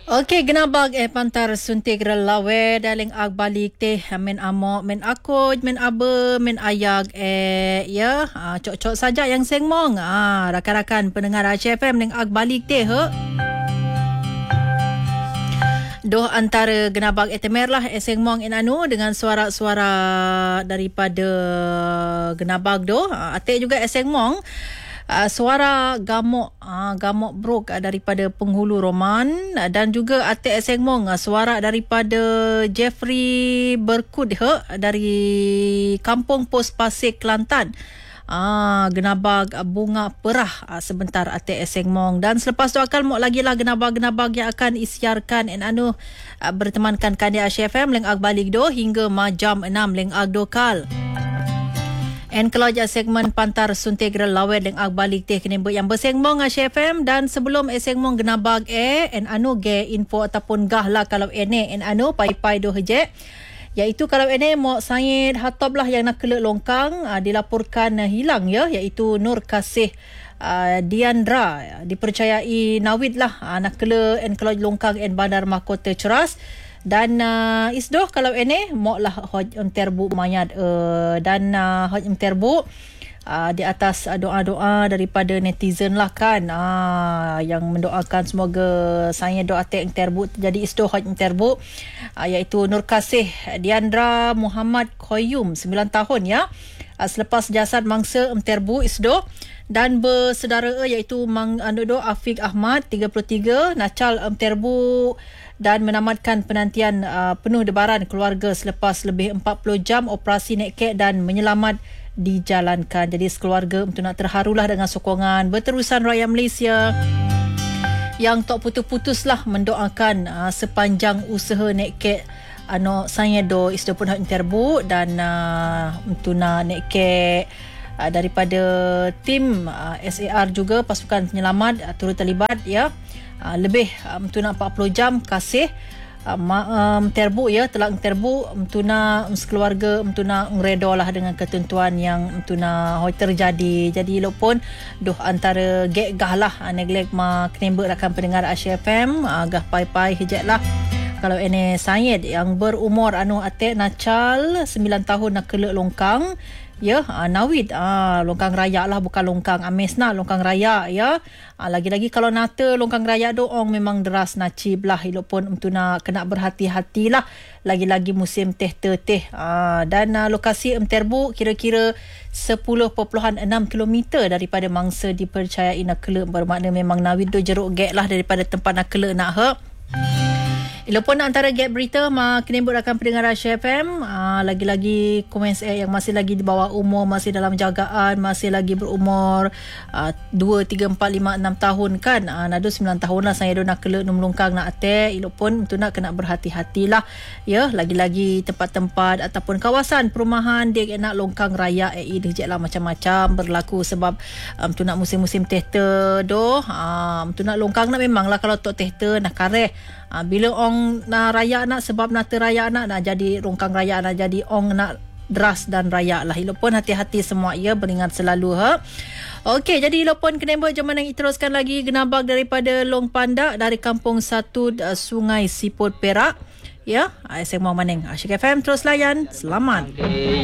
Okey, genabag pantar suntik lawe daling ag balik teh men amok men akoj men abe men ayag ya cok-cok saja yang sengmong rakan-rakan pendengar HFM ning ag balik teh doh antara genabag etemer lah sengmong anu dengan suara-suara daripada genabag doh atik juga sengmong. Suara gamok brok daripada Penghulu Roman dan juga Atik Sengmong suara daripada Jeffrey Berkud dari Kampung Pos Pasir Kelantan. Genabag bunga perah sebentar Atik Sengmong, dan selepas tu akan mau lagi lah genabag-genabag yang akan isiarkan bertemankan kandia HFM leng ag balik do hingga jam 6 leng ag dokal. En kalau je segmen pantar suntik lawet dengan ag balik teh kena yang bersengmong HFM, dan sebelum sengmong genabag en ge info ataupun gah lah kalau en pai-pai do hejek, iaitu kalau mau Syed Hatop lah yang nak kelak longkang dilaporkan hilang iaitu Nur Kasih Diandra dipercayai nawid lah nak kelak kalau longkang Bandar Mahkota Ceras. Dan isdoh kalau mau lah hoj terbu mayat dan hoj terbu di atas doa-doa daripada netizen lah kan yang mendoakan semoga saya doa tek terbu jadi isdoh hoj terbu iaitu Nur Kasih Diandra Muhammad Koyum 9 tahun selepas jasad mangsa terbu isdoh, dan bersaudara iaitu Mang Afiq Ahmad 33 nacal terbu dan menamatkan penantian penuh debaran keluarga selepas lebih 40 jam operasi nekek dan menyelamat dijalankan. Jadi sekeluarga untuk nak terharulah dengan sokongan berterusan rakyat Malaysia yang tak putus-putus lah mendoakan sepanjang usaha nekek saya do istopun hak terbu, dan untuk nak nekek daripada tim SAR juga pasukan penyelamat turut terlibat lebih tuna 40 jam kasih terbu telah terbu tuna sekeluarga tuna ngeredo lah dengan ketentuan yang tuna terjadi. Jadi lopun doh antara gah lah neglek kenembek rakan pendengar HFM gah pai-pai hejek lah kalau Syed yang berumur atik nacal 9 tahun nak kelak longkang nawid longkang raya lah, bukan longkang ames nak longkang raya lagi-lagi kalau nata longkang raya doong memang deras nacib lah ilopun untuk nak kena berhati-hati lah lagi-lagi musim teh dan lokasi terbu kira-kira 10.6 km daripada mangsa dipercayai nak kelak, bermakna memang nawid do jeruk gek lah daripada tempat nak kelak nak Ilopun antara gap berita kena buat rakan pendengar HFM lagi-lagi komen yang masih lagi di bawah umur, masih dalam jagaan, masih lagi berumur 2, 3, 4, 5, 6 tahun kan nado 9 tahun lah saya nak kelak melungkang nak atek. Ilopun untuk nak kena berhati-hatilah lagi-lagi tempat-tempat ataupun kawasan perumahan dia nak longkang raya dia lah macam-macam berlaku sebab untuk nak musim-musim tehta doh untuk nak longkang nak memang lah kalau tok tehta nak kareh bila ong nak raya nak sebab nak teraya nak jadi rongkang raya nak jadi ong nak deras dan raya lah. Ilopun hati-hati semua beringat selalu Okey, jadi ilopun kena buat jom yang teruskan lagi genabag daripada Long Pandak dari Kampung 1 Sungai Siput Perak saya mau maneng Asyik FM terus layan. Selamat.